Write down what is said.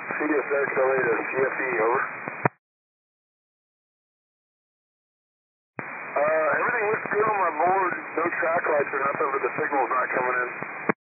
CSXLA to CFE, over. Everything looks good on my board. No track lights or nothing, but the signal's not coming in.